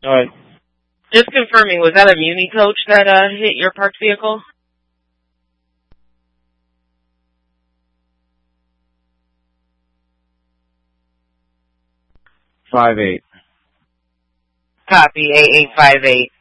All right. Just confirming, was that a Muni coach that hit your parked vehicle? Five eight. Copy, 8858.